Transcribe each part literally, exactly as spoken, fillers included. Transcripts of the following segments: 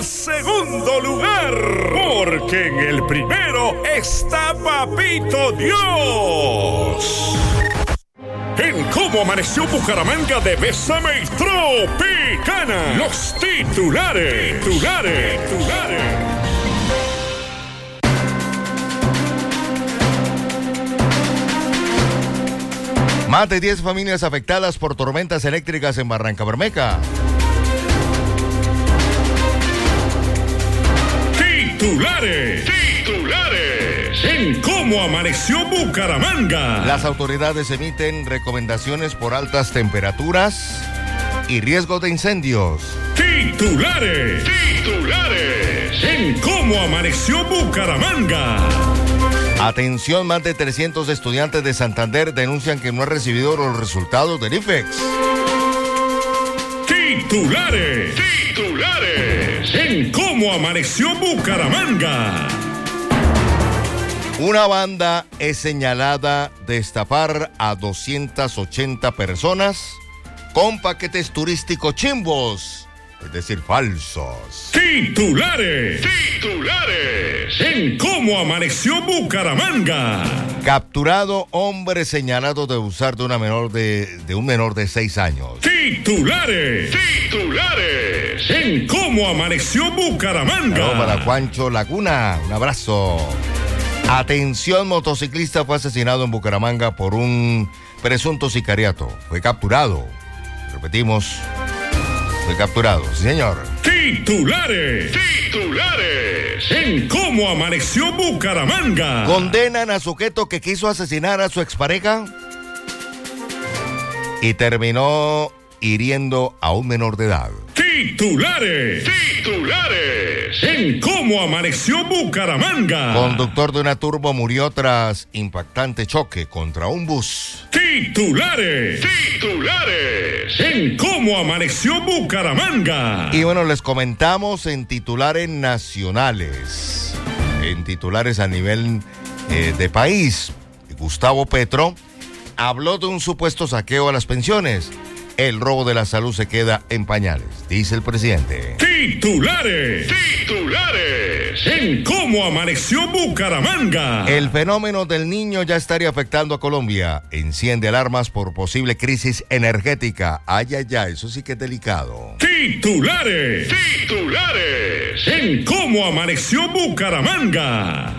segundo lugar, porque en el primero está Papito Dios. En Cómo Amaneció Bucaramanga de Bésame y Tropicana, los titulares, titulares, titulares. Más de diez familias afectadas por tormentas eléctricas en Barrancabermeja. Titulares, titulares, en Cómo Amaneció Bucaramanga. Las autoridades emiten recomendaciones por altas temperaturas y riesgo de incendios. Titulares, titulares, en Cómo Amaneció Bucaramanga. Atención, más de trescientos estudiantes de Santander denuncian que no han recibido los resultados del IFEX. Titulares, titulares, en Cómo Amaneció Bucaramanga. Una banda es señalada de estafar a doscientas ochenta personas con paquetes turísticos chimbos, es decir, falsos. Titulares, titulares, en Cómo Amaneció Bucaramanga. Capturado hombre señalado de abusar de una menor de, de un menor de seis años. Titulares, titulares, en Cómo Amaneció Bucaramanga. Saludos para Juancho Laguna, un abrazo. Atención, motociclista fue asesinado en Bucaramanga por un presunto sicariato. Fue capturado. Repetimos. Fue capturado, sí señor. Titulares, titulares, en Cómo Amaneció Bucaramanga. Condenan a sujeto que quiso asesinar a su expareja y terminó hiriendo a un menor de edad. Titulares, titulares, en Cómo Amaneció Bucaramanga. Conductor de una turbo murió tras impactante choque contra un bus. Titulares, titulares, en Cómo Amaneció Bucaramanga. Y bueno, les comentamos en titulares nacionales, en titulares a nivel eh, de país. Gustavo Petro habló de un supuesto saqueo a las pensiones. El robo de la salud se queda en pañales, dice el presidente. Titulares, titulares, en Cómo Amaneció Bucaramanga. El fenómeno del Niño ya estaría afectando a Colombia. Enciende alarmas por posible crisis energética. Ay, ay, ay, eso sí que es delicado. Titulares, titulares, en Cómo Amaneció Bucaramanga.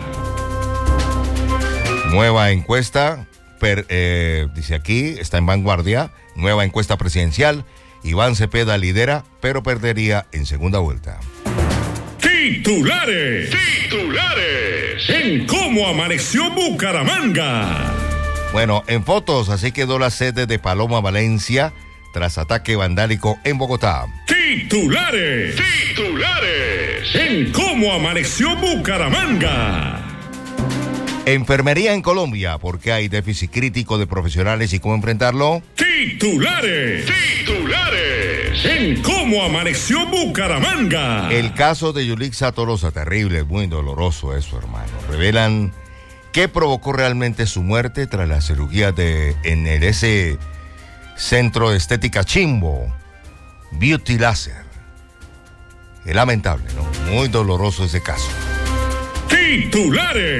Nueva encuesta, per, eh, dice aquí, está en Vanguardia. Nueva encuesta presidencial, Iván Cepeda lidera, pero perdería en segunda vuelta. Titulares, titulares, en Cómo Amaneció Bucaramanga. Bueno, en fotos, así quedó la sede de Paloma Valencia tras ataque vandálico en Bogotá. Titulares, titulares, en Cómo Amaneció Bucaramanga. Enfermería en Colombia, porque hay déficit crítico de profesionales y cómo enfrentarlo. Titulares, titulares, en Cómo Amaneció Bucaramanga. El caso de Yulixa Tolosa, terrible, muy doloroso eso, hermano. Revelan qué provocó realmente su muerte tras la cirugía de en el, ese centro de estética chimbo, Beauty Laser. Es lamentable, ¿no? Muy doloroso ese caso. Titulares.